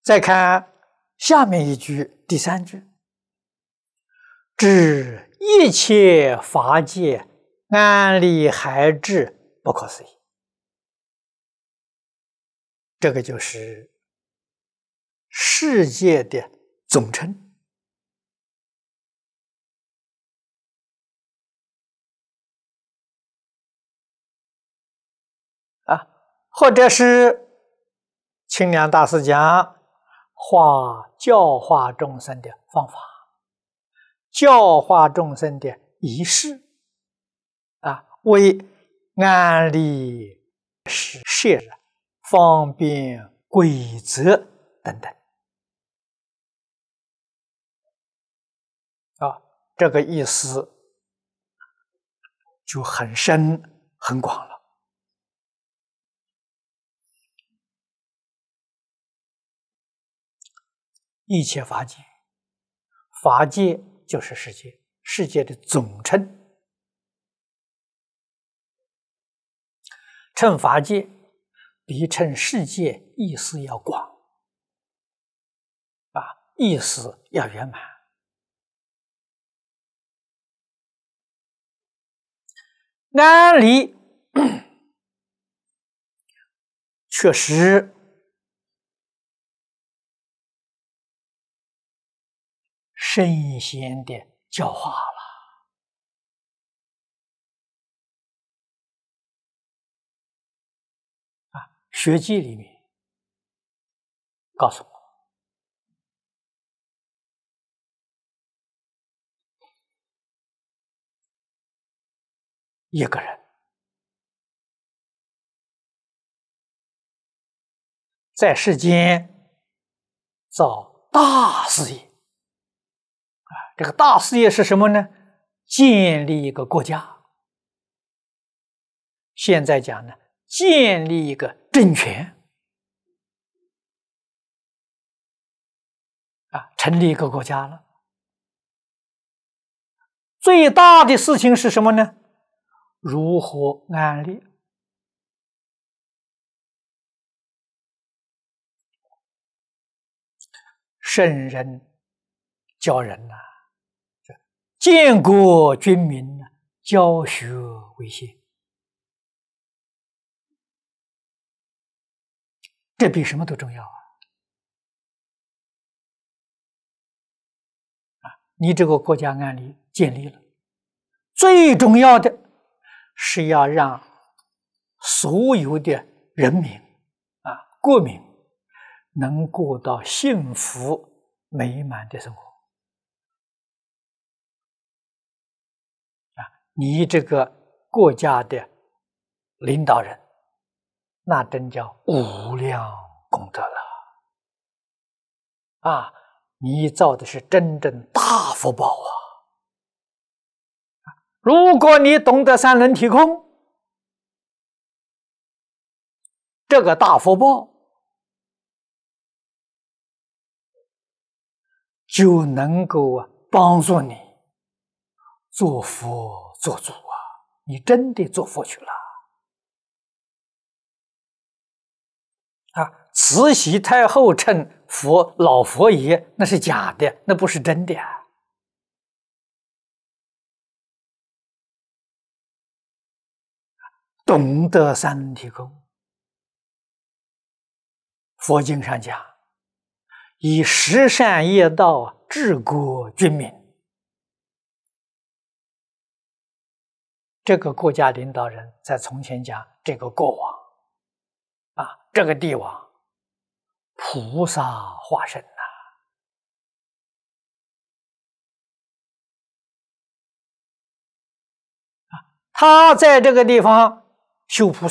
再看下面一句，第三句，知一切法界安理海智不可思议。这个就是世界的总称啊，或者是清凉大师讲教化众生的方法，教化众生的仪式啊，为安理设方便规则等等啊，这个意思就很深很广了。一切法界，法界就是世界，世界的总称。称法界比称世界意思要广啊，意思要圆满。安理确实圣贤的教化了啊，学记里面告诉我，一个人在世间造大事业啊，这个大事业是什么呢？建立一个国家，现在讲呢，建立一个政权啊，成立一个国家了。最大的事情是什么呢？如何安立？圣人教人呐，建国军民呐，教学为先，这比什么都重要啊！你这个国家安立建立了，最重要的是要让所有的人民啊，国民能过到幸福美满的生活啊！你这个国家的领导人，那真叫无量功德了啊！你造的是真正大福报啊！如果你懂得三轮体空，这个大福报就能够帮助你做佛做主啊！你真的做佛去了啊！慈禧太后称佛老佛爷，那是假的，那不是真的啊！懂得三轮体空，佛经上讲，以十善业道治国军民。这个国家领导人在从前讲，这个国王啊，这个帝王，菩萨化身呐！他在这个地方修菩萨